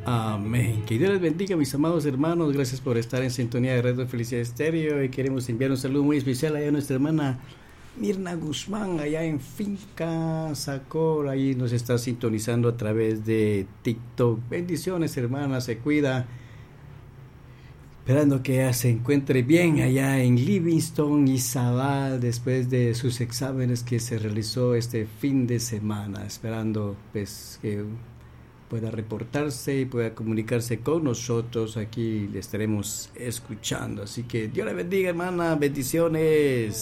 Amén. Que Dios les bendiga, mis amados hermanos. Gracias por estar en sintonía de Radio Felicidad Estéreo. Y queremos enviar un saludo muy especial allá a nuestra hermana Mirna Guzmán, allá en Finca Sacor. Ahí nos está sintonizando a través de TikTok. Bendiciones, hermana. Se cuida. Esperando que ella se encuentre bien allá en Livingston y Zabal después de sus exámenes que se realizó este fin de semana. Esperando pues que pueda reportarse y pueda comunicarse con nosotros. Aquí le estaremos escuchando. Así que Dios le bendiga, hermana. Bendiciones.